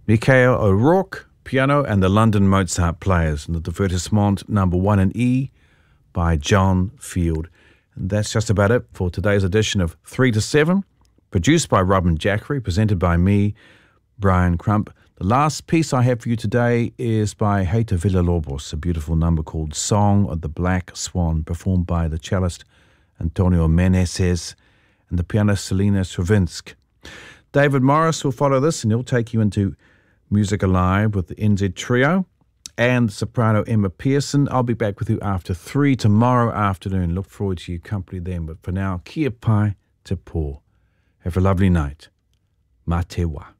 Michael O'Rourke, piano, and the London Mozart Players, and the Divertissement number 1 in E by John Field. And that's just about it for today's edition of 3 to 7, produced by Robin Jackery, presented by me, Brian Crump. The last piece I have for you today is by Heita Villa-Lobos, a beautiful number called Song of the Black Swan, performed by the cellist Antonio Meneses and the pianist Selena Stravinsk. David Morris will follow this, and he'll take you into Music Alive with the NZ Trio and soprano Emma Pearson. I'll be back with you after 3 tomorrow afternoon. Look forward to your company then. But for now, kia pai te pō. Have a lovely night. Mā te wā.